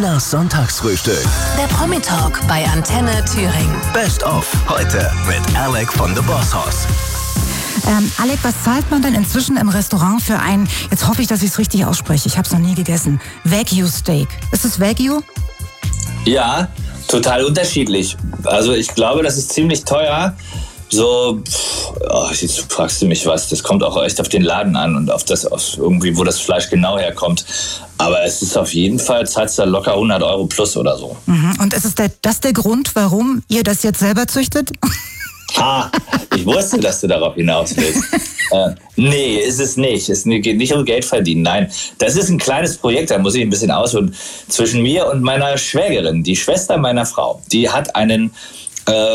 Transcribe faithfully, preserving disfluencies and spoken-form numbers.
Tinas Sonntagsfrühstück. Der Promi-Talk bei Antenne Thüringen. Best of heute mit Alec von The Boss Hoss. Ähm, Alec, was zahlt man denn inzwischen im Restaurant für ein, jetzt hoffe ich, dass ich es richtig ausspreche, ich habe es noch nie gegessen, Wagyu-Steak? Ist es Wagyu? Ja, total unterschiedlich. Also ich glaube, das ist ziemlich teuer. So, pff, oh, jetzt fragst du mich was, das kommt auch echt auf den Laden an und auf das, auf irgendwie, wo das Fleisch genau herkommt. Aber es ist auf jeden Fall, zahlst du da locker hundert Euro plus oder so. Mhm. Und ist es der, das der Grund, warum ihr das jetzt selber züchtet? Ah, ich wusste, dass du darauf hinaus willst. äh, nee, ist es nicht. Es geht nicht um Geld verdienen. Nein, das ist ein kleines Projekt, da muss ich ein bisschen ausholen. Zwischen mir und meiner Schwägerin, die Schwester meiner Frau, die hat einen... Äh,